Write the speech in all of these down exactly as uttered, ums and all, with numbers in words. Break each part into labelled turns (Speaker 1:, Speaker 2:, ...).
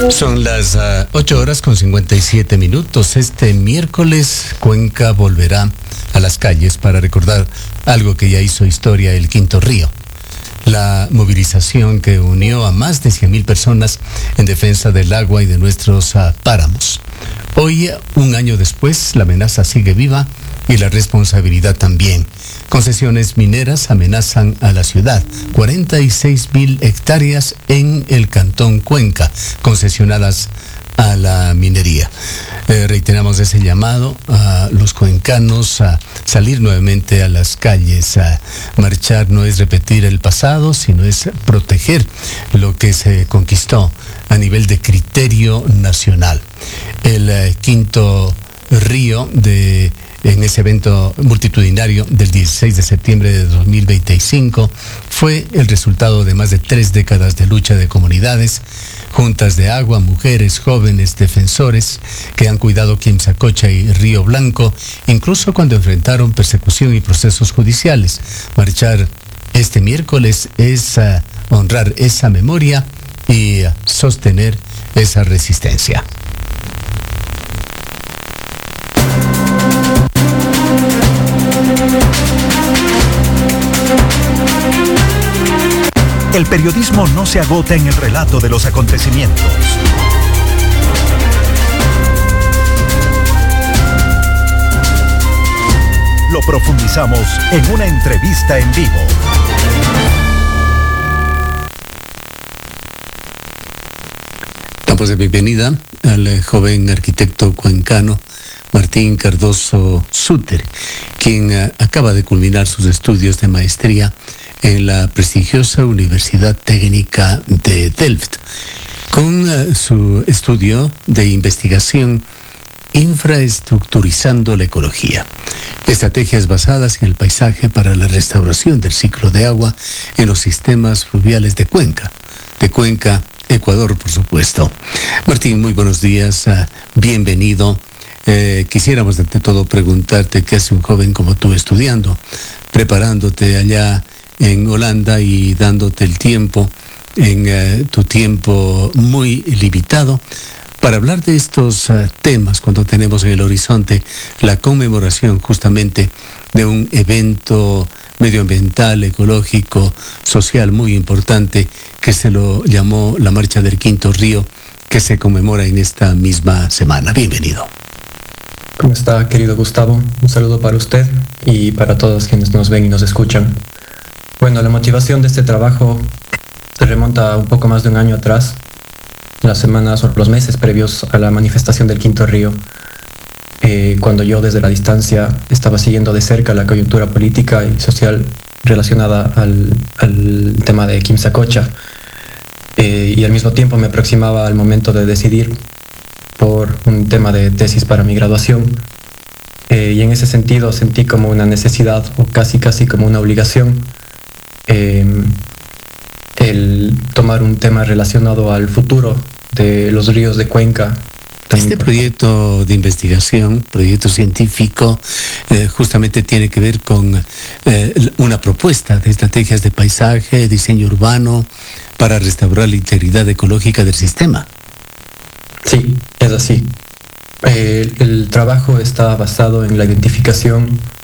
Speaker 1: Son las uh, ocho horas con cincuenta y siete minutos. Este miércoles Cuenca volverá a las calles para recordar algo que ya hizo historia, el Quinto Río. La movilización que unió a más de cien mil personas en defensa del agua y de nuestros uh, páramos. Hoy, un año después, la amenaza sigue viva y la responsabilidad también. Concesiones mineras amenazan a la ciudad. cuarenta y seis mil hectáreas en el cantón Cuenca, concesionadas a la minería. Eh, reiteramos ese llamado a los cuencanos a salir nuevamente a las calles. A marchar no es repetir el pasado, sino es proteger lo que se conquistó a nivel de criterio nacional. El eh, Quinto Río de... en ese evento multitudinario del dieciséis de septiembre de dos mil veinticinco fue el resultado de más de tres décadas de lucha de comunidades, juntas de agua, mujeres, jóvenes, defensores que han cuidado Quimsacocha y Río Blanco, incluso cuando enfrentaron persecución y procesos judiciales. Marchar este miércoles es uh, honrar esa memoria y uh, sostener esa resistencia.
Speaker 2: El periodismo no se agota en el relato de los acontecimientos. Lo profundizamos en una entrevista en vivo.
Speaker 1: Damos de bienvenida al joven arquitecto cuencano Martín Cardoso Suter, quien uh, acaba de culminar sus estudios de maestría en la prestigiosa Universidad Técnica de Delft, con uh, su estudio de investigación Infraestructurizando la ecología, estrategias basadas en el paisaje para la restauración del ciclo de agua en los sistemas fluviales de Cuenca, de Cuenca, Ecuador, por supuesto. Martín, muy buenos días, uh, bienvenido. Eh, quisiéramos ante todo preguntarte qué hace un joven como tú estudiando, preparándote allá en Holanda y dándote el tiempo, en uh, tu tiempo muy limitado, para hablar de estos uh, temas cuando tenemos en el horizonte la conmemoración justamente de un evento medioambiental, ecológico, social muy importante que se lo llamó la Marcha del Quinto Río, que se conmemora en esta misma semana. Bienvenido.
Speaker 3: ¿Cómo está, querido Gustavo? Un saludo para usted y para todos quienes nos ven y nos escuchan. Bueno, la motivación de este trabajo se remonta un poco más de un año atrás, las semanas o los meses previos a la manifestación del Quinto Río, eh, cuando yo desde la distancia estaba siguiendo de cerca la coyuntura política y social relacionada al, al tema de Quimsacocha, eh, y al mismo tiempo me aproximaba al momento de decidir por un tema de tesis para mi graduación, eh, y en ese sentido sentí como una necesidad o casi casi como una obligación eh, el tomar un tema relacionado al futuro de los ríos de Cuenca.
Speaker 1: Este proyecto de investigación, proyecto científico, eh, justamente tiene que ver con eh, una propuesta de estrategias de paisaje, diseño urbano, para restaurar la integridad ecológica del sistema.
Speaker 3: Sí, es así. El, el trabajo está basado en la identificación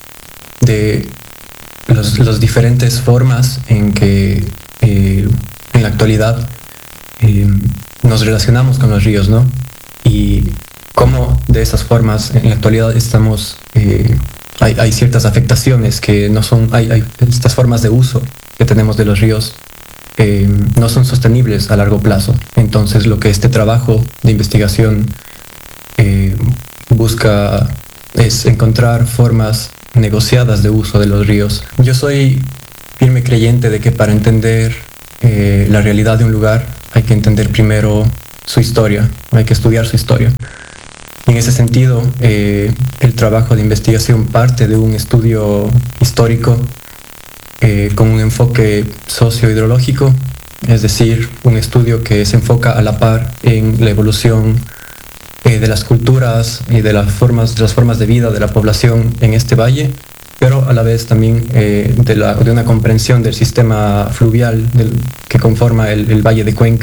Speaker 3: de los, los diferentes formas en que eh, en la actualidad eh, nos relacionamos con los ríos, ¿no? Y cómo de esas formas en la actualidad estamos, eh, hay, hay ciertas afectaciones que no son, hay, hay estas formas de uso que tenemos de los ríos Eh, no son sostenibles a largo plazo. Entonces lo que este trabajo de investigación eh, busca es encontrar formas negociadas de uso de los ríos. Yo soy firme creyente de que para entender eh, la realidad de un lugar hay que entender primero su historia, hay que estudiar su historia. Y en ese sentido, eh, el trabajo de investigación parte de un estudio histórico Eh, con un enfoque socio-hidrológico, es decir, un estudio que se enfoca a la par en la evolución eh, de las culturas y de las formas, de las formas de vida de la población en este valle, pero a la vez también eh, de, la, de una comprensión del sistema fluvial del, que conforma el, el Valle de Cuenca.